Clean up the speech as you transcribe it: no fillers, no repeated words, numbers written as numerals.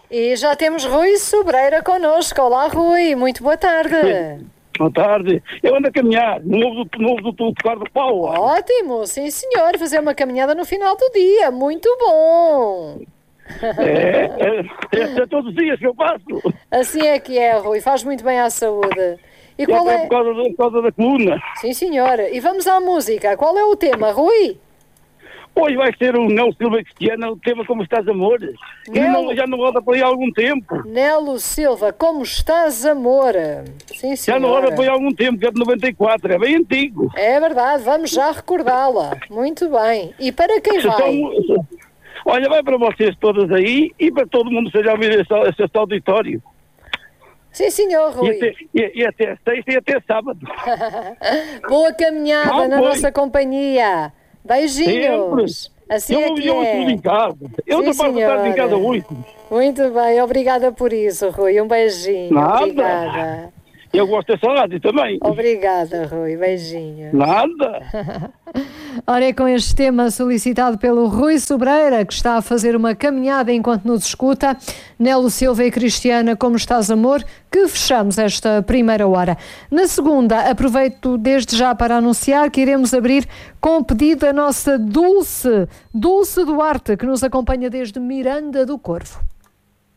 E já temos Rui Sobreira connosco. Olá, Rui, muito boa tarde. Boa tarde. Eu ando a caminhar, no novo do Ricardo Paula. Ótimo, sim senhor, fazer uma caminhada no final do dia, muito bom. É todos os dias que eu faço. Assim é que é, Rui, faz muito bem à saúde. E qual É é? por causa da coluna. Sim senhora, e vamos à música. Qual é o tema, Rui? Hoje vai ser o Nelo Silva Cristiano, o tema Como Estás, Amor. Já não roda por aí há algum tempo. Nelo Silva, Como Estás, Amor? Sim senhora. Já não roda por aí há algum tempo, que é de 94, é bem antigo. É verdade, vamos já recordá-la. Muito bem. E para quem vai? Olha, vai para vocês todas aí e para todo mundo que seja a ouvir este auditório. Sim, senhor, Rui. E até sexta e até sábado. Boa caminhada na nossa companhia. Beijinhos. Sempre. Assim eu é que é. Tudo em casa. Eu não posso estar em casa hoje. Muito bem, obrigada por isso, Rui. Um beijinho. Nada. Obrigada. Eu gosto dessa rádio também. Obrigada, Rui. Beijinho. Nada. Ora, é com este tema solicitado pelo Rui Sobreira, que está a fazer uma caminhada enquanto nos escuta, Nelo Silva e Cristiana, Como Estás, Amor, que fechamos esta primeira hora. Na segunda, aproveito desde já para anunciar que iremos abrir com o pedido da nossa Dulce Duarte, que nos acompanha desde Miranda do Corvo.